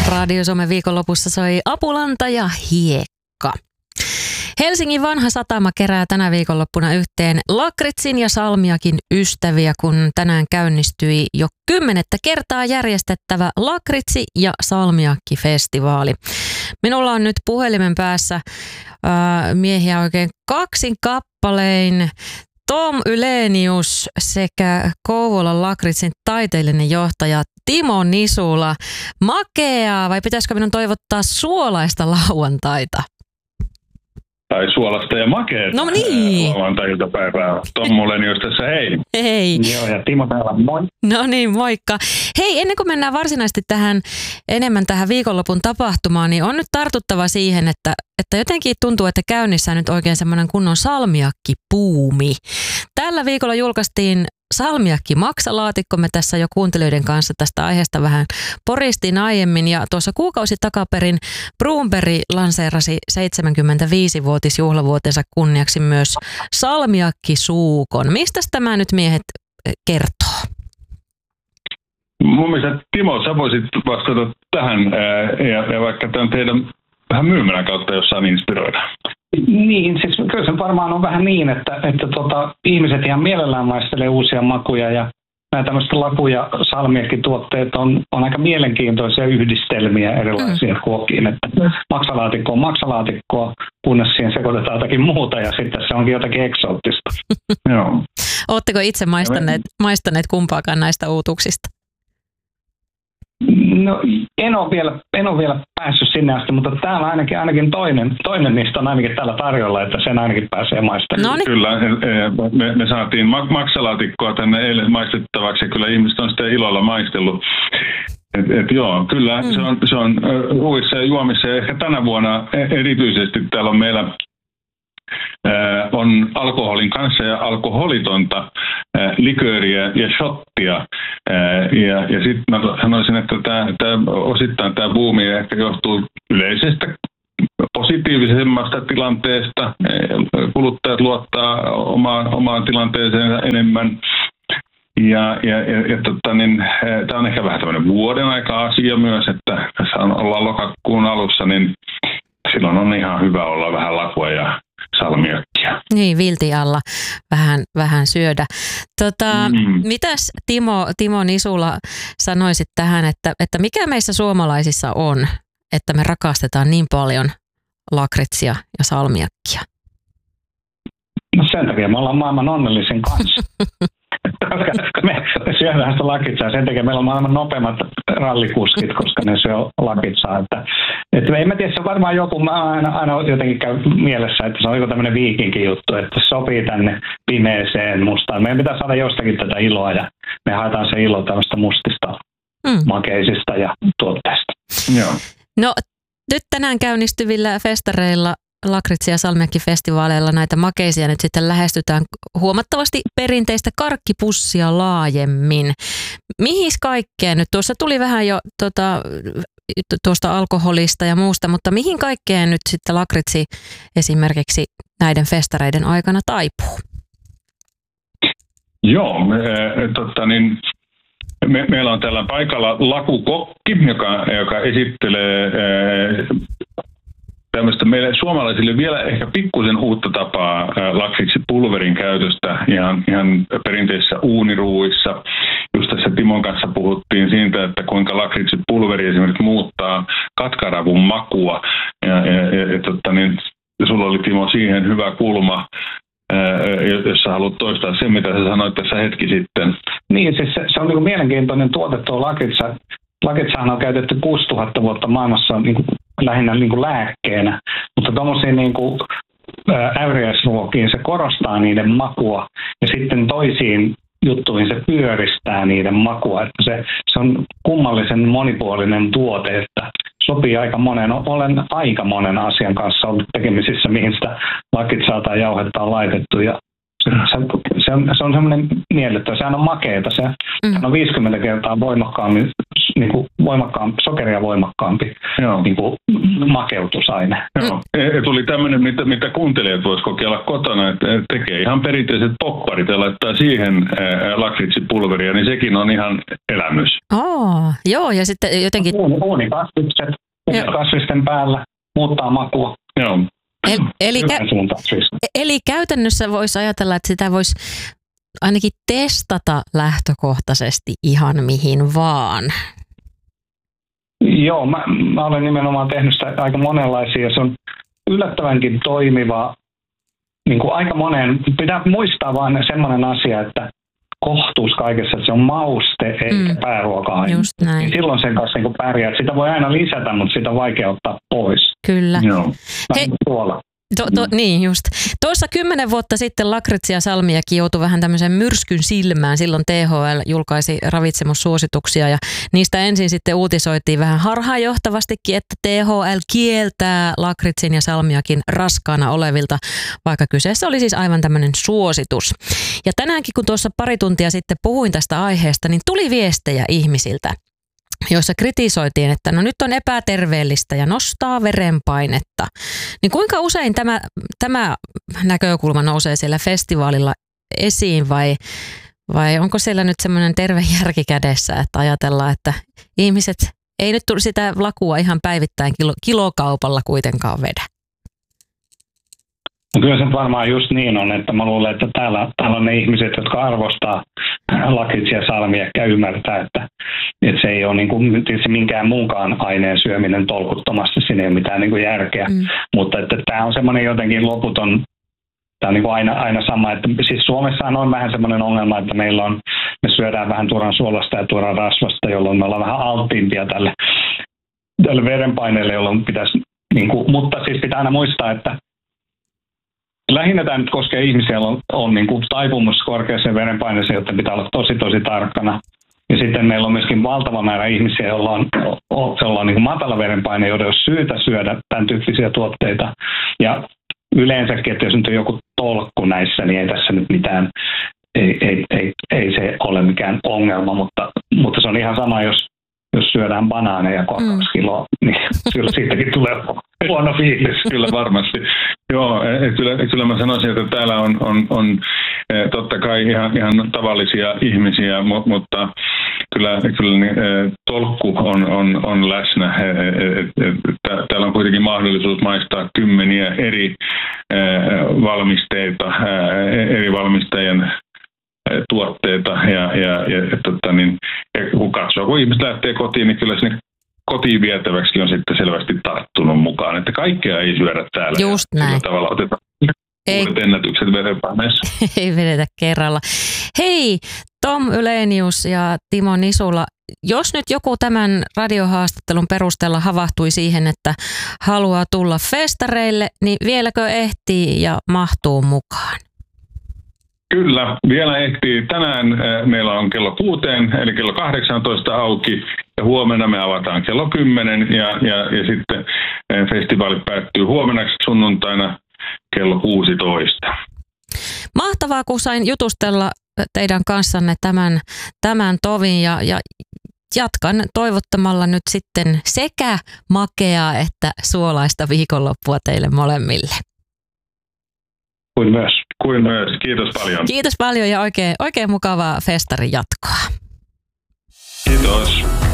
Radio Suomen viikonlopussa soi Apulanta ja Hiekka. Helsingin vanha satama kerää tänä viikonloppuna yhteen lakritsin ja salmiakin ystäviä, kun tänään käynnistyi jo 10. kertaa järjestettävä lakritsi- ja salmiakki-festivaali. Minulla on nyt puhelimen päässä miehiä oikein kaksin kappalein. Tom Ylenius sekä Kouvolan lakritsin taiteellinen johtaja Timo Nisula. Makeaa, vai pitäisikö minun toivottaa suolaista lauantaita? Tai suolasta ja makeeta. No niin. Lauantai-iltapäivää. Tom Ylenius tässä, hei. Hei. Joo, ja Timo täällä, moi. No niin, moikka. Hei, ennen kuin mennään varsinaisesti enemmän tähän viikonlopun tapahtumaan, niin on nyt tartuttava siihen, että jotenkin tuntuu, että käynnissä on nyt oikein semmoinen kunnon salmiakkipuumi. Tällä viikolla julkaistiin salmiakki-maksalaatikko. Me tässä jo kuuntelijoiden kanssa tästä aiheesta vähän poristiin aiemmin, ja tuossa kuukausi takaperin Bloomberg lanseerasi 75-vuotisjuhlavuotensa kunniaksi myös salmiakkisuukon. Mistä tämä nyt miehet kertoo? Mun mielestä Timo, sä voisit vastata tähän ja vaikka tämän teidän vähän myymälän kautta jossain inspiroida. Niin, siis kyllä se varmaan on vähän niin, että ihmiset ihan mielellään maistelee uusia makuja, ja nämä tämmöiset laku- ja salmiakkituotteet on aika mielenkiintoisia yhdistelmiä erilaisia ruokiin, että maksalaatikko on maksalaatikkoa, kunnes siihen sekoitetaan jotakin muuta ja sitten se onkin jotakin eksoottista. Joo. Oletteko itse maistaneet kumpaakaan näistä uutuuksista? No, en ole vielä päässyt sinne asti, mutta täällä ainakin toinen niistä on ainakin täällä tarjolla, että sen ainakin pääsee maistamaan. Noniin. Kyllä, me saatiin maksalaatikkoa tänne eilen maistettavaksi ja kyllä ihmiset on sitä ilolla maistellut. Joo, kyllä se on ruuissa ja juomissa ja ehkä tänä vuonna erityisesti täällä on meillä on alkoholin kanssa ja alkoholitonta likööriä ja shottia. Ja sitten mä sanoisin, että osittain tämä buumi ehkä johtuu yleisestä positiivisemmasta tilanteesta. Kuluttajat luottaa omaan tilanteeseen enemmän. Tämä on ehkä vähän tämmöinen vuoden aika asia myös, että tässä ollaan lokakuun alussa, niin silloin on ihan hyvä olla vähän lakua ja salmiakkia. Niin, vilti alla vähän syödä. Mitäs Timo Nisula sanoisit tähän, että mikä meissä suomalaisissa on, että me rakastetaan niin paljon lakritsia ja salmiakkia? No sen takia me ollaan maailman onnellisin kanssa. Me syödään sitä lakitsaa. Sen takia meillä on maailman nopeammat rallikuskit, koska ne syö lakitsaa. Että en mä tiedä, se on varmaan joku, aina jotenkin käy mielessä, että se on joku tämmöinen viikinkin juttu, että se sopii tänne pimeeseen mustaan. Meidän pitää saada jostakin tätä iloa, ja me haetaan se ilo tämmöistä mustista, makeisista ja tuotteista. Joo. No, nyt tänään käynnistyvillä festareilla lakritsi- ja salmiakki-festivaaleilla näitä makeisia nyt sitten lähestytään huomattavasti perinteistä karkkipussia laajemmin. Mihin kaikkeen nyt? Tuossa tuli vähän jo tuosta alkoholista ja muusta, mutta mihin kaikkeen nyt sitten lakritsi esimerkiksi näiden festareiden aikana taipuu? Joo, meillä on täällä paikalla lakukokki, joka esittelee tämmöistä meille suomalaisille vielä ehkä pikkusen uutta tapaa lakritsi-pulverin käytöstä ihan perinteisissä uuniruuissa. Just tässä Timon kanssa puhuttiin siitä, että kuinka lakritsi-pulveri esimerkiksi muuttaa katkaravun makua. Sulla oli, Timo, siihen hyvä kulma, jos sä haluat toistaa sen, mitä sä sanoit tässä hetki sitten. Niin, siis se on niin kuin mielenkiintoinen tuote tuo lakritsa. Lakritsahan on käytetty 6000 vuotta maailmassa niin kuin lähinnä niin kuin lääkkeenä, mutta tuommoisiin niin kuin äyriäisruokiin se korostaa niiden makua ja sitten toisiin juttuihin se pyöristää niiden makua. Että se on kummallisen monipuolinen tuote, että sopii aika monen. Olen aika monen asian kanssa ollut tekemisissä, mihin sitä lakritsaa tai jauhetta on laitettu, ja se on semmoinen miellyttävä. Sehän on makeeta. Se on 50 kertaa voimakkaammin niin kuin sokeria voimakkaampi niin kuin makeutusaine. Joo. Tuli tämmöinen, mitä kuuntelijat vois kokeilla kotona, että tekee ihan perinteiset popparit ja laittaa siihen lakritsipulveria, niin sekin on ihan elämys. Joo, ja sitten jotenkin... Uunikasvikset kasvisten päällä muuttaa makua. Joo. Eli käytännössä voisi ajatella, että sitä voisi ainakin testata lähtökohtaisesti ihan mihin vaan. Joo, mä olen nimenomaan tehnyt sitä aika monenlaisia. Se on yllättävänkin toimiva. Niin kuin aika monen, pitää muistaa vaan semmoinen asia, että kohtuus kaikessa, että se on mauste eikä pääruoka-aine. Just näin. Silloin sen kanssa niin pärjää. Sitä voi aina lisätä, mutta sitä on vaikea ottaa pois. Kyllä. Joo. Tuolla. Niin just. Tuossa 10 vuotta sitten lakritsi ja salmiakki joutui vähän tämmöisen myrskyn silmään. Silloin THL julkaisi ravitsemussuosituksia ja niistä ensin sitten uutisoitiin vähän harhaanjohtavastikin, että THL kieltää lakritsin ja salmiakin raskaana olevilta, vaikka kyseessä oli siis aivan tämmöinen suositus. Ja tänäänkin kun tuossa pari tuntia sitten puhuin tästä aiheesta, niin tuli viestejä ihmisiltä, joissa kritisoitiin, että no nyt on epäterveellistä ja nostaa verenpainetta. Niin kuinka usein tämä näkökulma nousee siellä festivaalilla esiin vai onko siellä nyt semmoinen terve järki kädessä, että ajatellaan, että ihmiset ei nyt sitä lakua ihan päivittäin kilokaupalla kuitenkaan vedä? Kyllä se varmaan just niin on, että mä luulen, että täällä on ne ihmiset, jotka arvostaa lakritsia ja salmiakkia ja ymmärtää, että se ei ole niin kuin, tietysti minkään muunkaan aineen syöminen tolkuttomasti, siinä ei ole mitään niin kuin järkeä, mutta että tämä on semmoinen jotenkin loputon, tämä on niin kuin aina sama, että siis Suomessahan on vähän semmoinen ongelma, että me syödään vähän tuoran suolasta ja tuoran rasvasta, jolloin me ollaan vähän alttiimpia tälle verenpaineelle, jolloin pitäisi, niin kuin, mutta siis pitää aina muistaa, että lähinnä tämä nyt koskee ihmisiä, joilla on niin kuin taipumus korkeaseen verenpaineeseen, jotta pitää olla tosi tarkkana. Ja sitten meillä on myöskin valtava määrä ihmisiä, joilla on niin kuin matala verenpaine, joiden on syytä syödä tämän tyyppisiä tuotteita. Ja yleensäkin, että jos nyt on joku tolkku näissä, niin ei tässä nyt mitään, ei se ole mikään ongelma, mutta se on ihan sama, jos syödään banaaneja 2 kiloa, niin kyllä siitäkin tulee huono fiilis. Kyllä varmasti. Joo, kyllä mä sanoisin, että täällä on totta kai ihan tavallisia ihmisiä, mutta kyllä tolkku on läsnä. Täällä on kuitenkin mahdollisuus maistaa kymmeniä eri valmisteita, eri valmistajien tuotteita ja kun katsoo, kun ihmiset lähtee kotiin, niin kyllä sinne kotiin vietäväksi on sitten selvästi tarttunut mukaan, että kaikkea ei syödä täällä. Just näin. Sillä tavalla otetaan uudet ennätykset verenpaineessa. Ei vedetä kerralla. Hei, Tom Ylenius ja Timo Nisula, jos nyt joku tämän radiohaastattelun perusteella havahtui siihen, että haluaa tulla festareille, niin vieläkö ehtii ja mahtuu mukaan? Kyllä, vielä ehtii. Tänään meillä on kello 6, eli kello 18 auki, ja huomenna me avataan kello 10, ja sitten festivaali päättyy huomenna sunnuntaina kello 16. Mahtavaa, kun sain jutustella teidän kanssanne tämän tovin, ja jatkan toivottamalla nyt sitten sekä makeaa että suolaista viikonloppua teille molemmille. Kuin myös. Kiitos paljon. Kiitos paljon ja oikein mukavaa festarin jatkoa. Kiitos.